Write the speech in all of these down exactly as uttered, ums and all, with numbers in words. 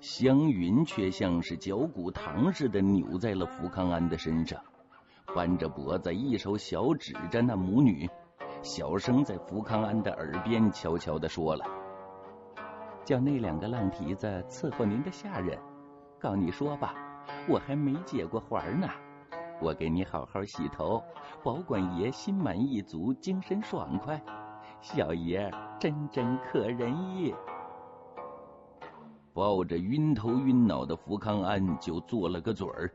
湘云却像是嚼骨糖似的扭在了福康安的身上，扳着脖子，一手小指着那母女，小声在福康安的耳边悄悄地说了：叫那两个浪蹄子伺候您的下人，告你说吧，我还没结过环呢，我给你好好洗头，保管爷心满意足，精神爽快，小爷真真可人意。抱着晕头晕脑的福康安就做了个嘴儿。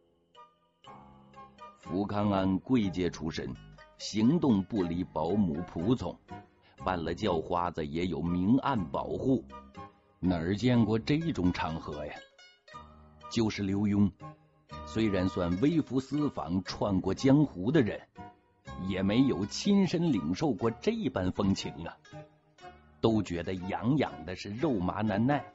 福康安贵界出身，行动不离保姆仆从，办了叫花子也有明暗保护，哪儿见过这种场合呀？就是刘墉，虽然算微服私访串过江湖的人，也没有亲身领受过这般风情啊，都觉得痒痒的是肉麻难耐。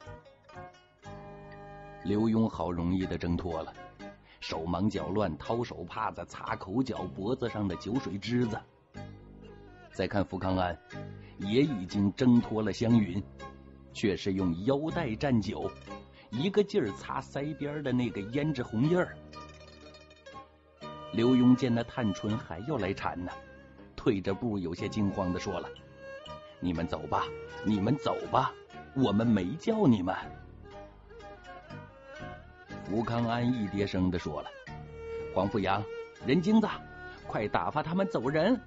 刘墉好容易的挣脱了，手忙脚乱掏手帕子擦口角脖子上的酒水汁子。再看福康安，也已经挣脱了湘云，却是用腰带蘸酒，一个劲儿擦腮边的那个胭脂红印儿。刘墉见那探春还要来缠呢，退着步有些惊慌的说了：你们走吧，你们走吧，我们没叫你们。福康安一跌声的说了：黄富阳、任京子，快打发他们走人。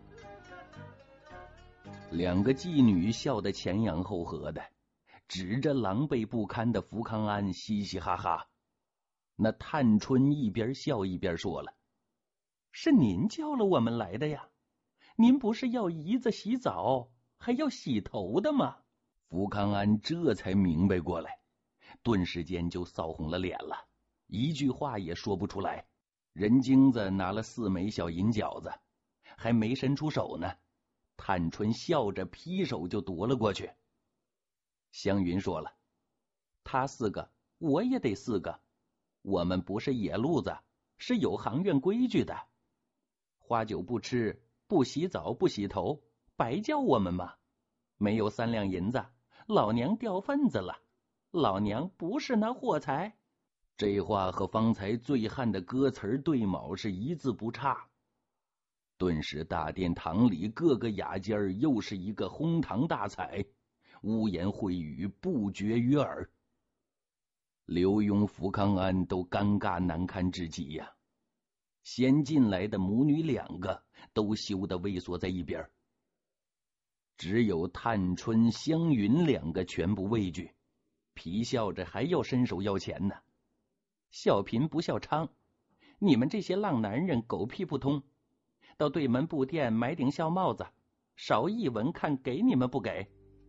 两个妓女笑得前仰后合的，指着狼狈不堪的福康安嘻嘻哈哈。那探春一边笑一边说了：是您叫了我们来的呀，您不是要姨子洗澡还要洗头的吗？福康安这才明白过来，顿时间就臊红了脸了，一句话也说不出来。任京子拿了四枚小银饺子，还没伸出手呢，探春笑着劈手就夺了过去。湘云说了：他四个我也得四个，我们不是野路子，是有行院规矩的，花酒不吃，不洗澡不洗头，白叫我们吗？没有三两银子，老娘掉份子了，老娘不是那货财。这话和方才醉汉的歌词对卯是一字不差。顿时大殿堂里各个雅间又是一个哄堂大彩，污言秽语不绝于耳。刘墉、福康安都尴尬难堪至极呀、啊。先进来的母女两个都羞得畏缩在一边，只有探春、湘云两个全不畏惧，皮笑着还要伸手要钱呢。笑贫不笑娼，你们这些浪男人狗屁不通，到对门布店买顶孝帽子，少一文看给你们不给。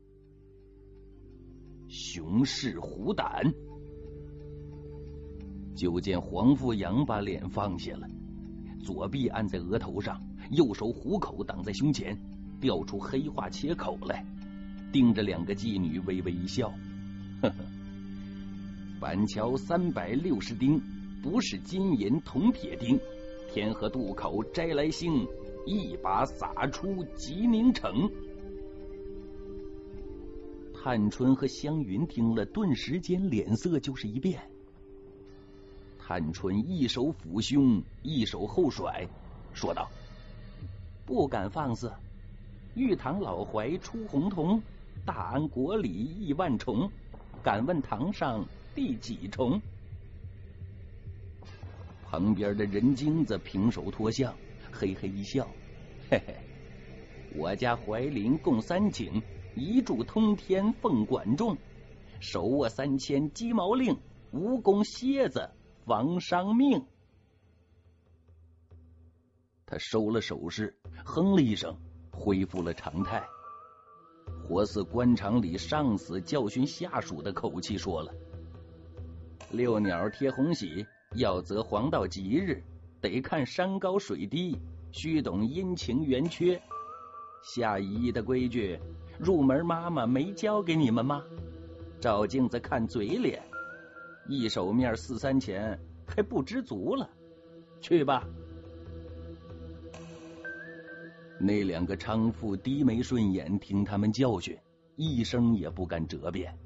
熊视虎胆。就见黄富阳把脸放下了，左臂按在额头上，右手虎口挡在胸前，调出黑化切口来，盯着两个妓女微微一笑，呵呵，板桥三百六十钉，不是金银铜铁钉，天河渡口摘来星，一把撒出吉宁城。探春和湘云听了，顿时间脸色就是一变。探春一手抚胸，一手后甩，说道：不敢放肆，玉堂老槐出红铜，大安国里亿万重，敢问堂上第几重？旁边的任京子平手脱相，嘿嘿一笑，嘿嘿，我家怀林共三井，一柱通天奉管仲，手握三千鸡毛令，蜈蚣蝎子防伤命。他收了手势，哼了一声，恢复了常态，活似官场里上司教训下属的口气说了：六鸟贴红喜，要择黄道吉日，得看山高水低，须懂阴晴圆缺。下一的规矩，入门妈妈没教给你们吗？照镜子看嘴脸，一手面四三钱还不知足了，去吧。那两个娼妇低眉顺眼，听他们教训，一声也不敢折辩。